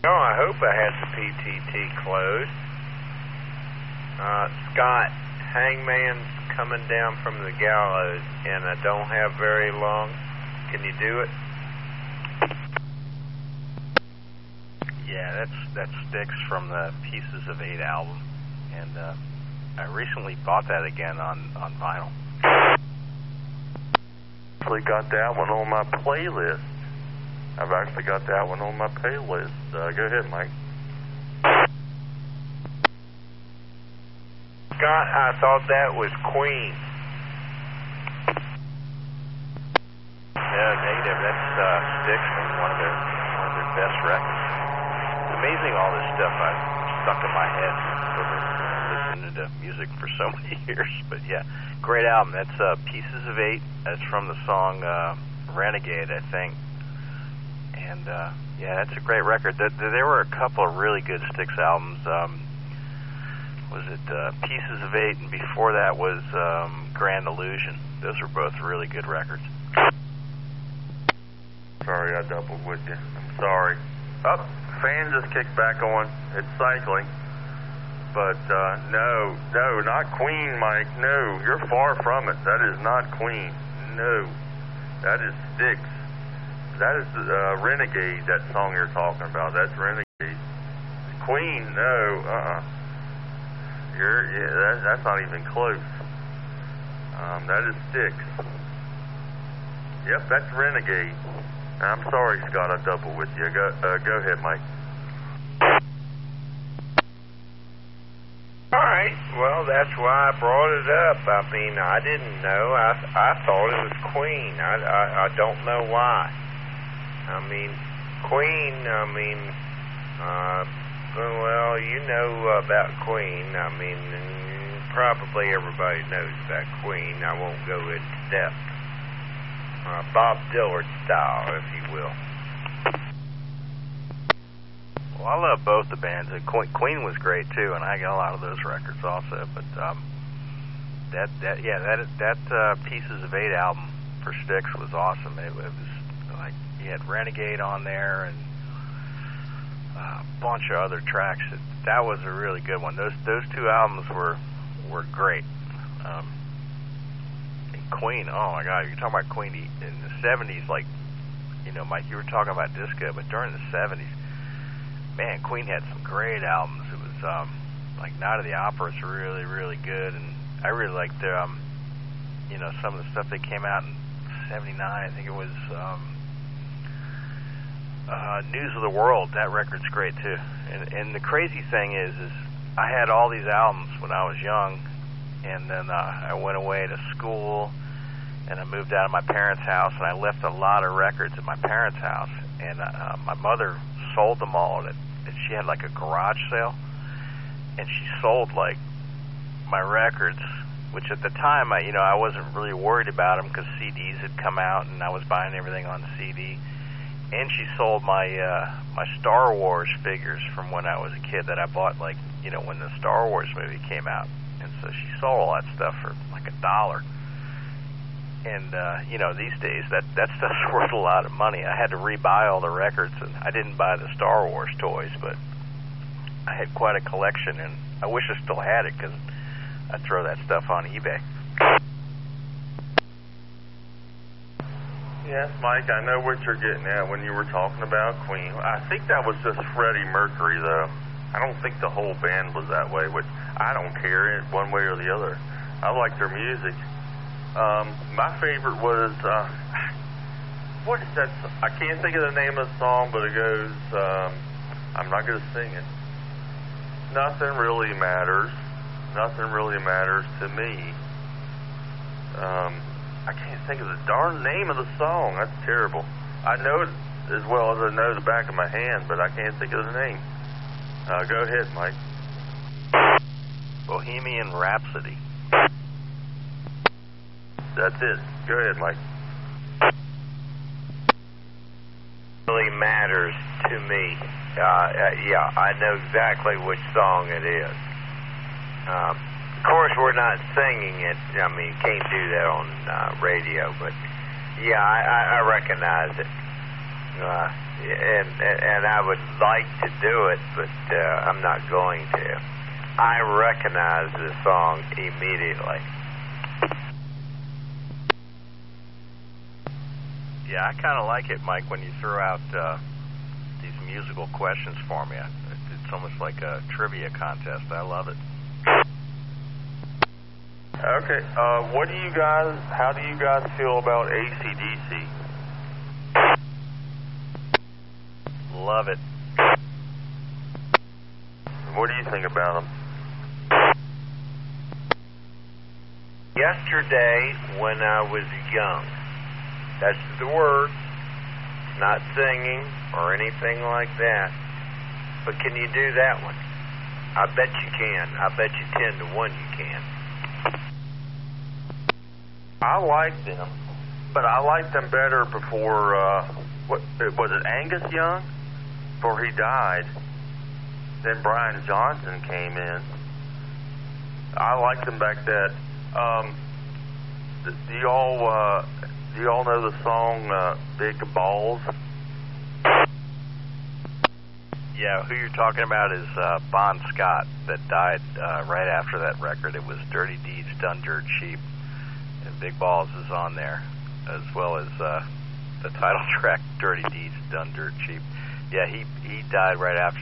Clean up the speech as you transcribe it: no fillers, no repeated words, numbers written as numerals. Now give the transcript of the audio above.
Oh, I hope I had the PTT closed. Scott, Hangman's coming down from the gallows, and I don't have very long. Can you do it? Yeah, that Styx from the Pieces of 8 album, and I recently bought that again on vinyl. Actually got that one on my playlist. I've actually got that one on my playlist. Go ahead, Mike. Scott, I thought that was Queen. No, negative. That's Styx from one of their best records. It's amazing all this stuff I've stuck in my head over listening to music for so many years. But yeah, great album. That's Pieces of 8. That's from the song Renegade, I think. And yeah, that's a great record. There were a couple of really good Styx albums. Was it Pieces of 8, and before that was Grand Illusion. Those were both really good records. Sorry, I doubled with you. I'm sorry. Oh, fan just kicked back on. It's cycling. But no, not Queen, Mike. No, you're far from it. That is not Queen. No, that is Styx. That is Renegade, that song you're talking about. That's Renegade. Queen, no, that's not even close. That is Styx. Yep, that's Renegade. I'm sorry, Scott, I doubled with you. Go ahead, Mike. All right. Well, that's why I brought it up. I mean, I didn't know. I thought it was Queen. I don't know why. I mean, Queen, well, you know about Queen. I mean, probably everybody knows about Queen. I won't go into depth. Bob Dylan style, if you will. Well, I love both the bands. Queen was great too, and I got a lot of those records also. But that Pieces of 8 album for Styx was awesome. It was like you had Renegade on there and a bunch of other tracks. That was a really good one. Those two albums were great. Queen, oh my God, you're talking about Queen in the 70s, like, you know, Mike, you were talking about disco, but during the 70s, man, Queen had some great albums. It was, like, Night of the Opera is really, really good, and I really liked, you know, some of the stuff that came out in 79, I think it was, News of the World. That record's great, too. And the crazy thing is I had all these albums when I was young, and then I went away to school, and I moved out of my parents' house, and I left a lot of records at my parents' house, and my mother sold them all. And she had like a garage sale, and she sold like my records, which at the time I wasn't really worried about them because CDs had come out, and I was buying everything on CD. And she sold my my Star Wars figures from when I was a kid that I bought, like, you know, when the Star Wars movie came out. And so she sold all that stuff for like $1. And, you know, these days that stuff's worth a lot of money. I had to rebuy all the records, and I didn't buy the Star Wars toys, but I had quite a collection, and I wish I still had it because I'd throw that stuff on eBay. Yes, Mike, I know what you're getting at when you were talking about Queen. I think that was just Freddie Mercury, though. I don't think the whole band was that way, which I don't care one way or the other. I like their music. My favorite was, what is that? I can't think of the name of the song, but it goes, I'm not going to sing it. Nothing really matters. Nothing really matters to me. I can't think of the darn name of the song. That's terrible. I know it as well as I know the back of my hand, but I can't think of the name. Go ahead, Mike. Bohemian Rhapsody. That's it. Go ahead, Mike. Really matters to me. Yeah, I know exactly which song it is. Of course, we're not singing it. I mean, you can't do that on radio, but yeah, I recognize it. and I would like to do it, but I'm not going to. I recognize this song immediately. Yeah, I kind of like it, Mike, when you throw out these musical questions for me. It's almost like a trivia contest. I love it. Okay, how do you guys feel about AC/DC? Love it. What do you think about them? Yesterday, when I was young, that's the word. It's not singing or anything like that. But can you do that one? I bet you can. I bet you 10-1 you can. I liked them, but I liked them better before, what was it, Angus Young? Before he died. Then Brian Johnson came in. I liked them back then. Do y'all know the song Big Balls? Yeah, who you're talking about is Bon Scott, that died right after that record. It was Dirty Deeds Done Dirt Cheap, and Big Balls is on there, as well as the title track, Dirty Deeds Done Dirt Cheap. Yeah, he died right after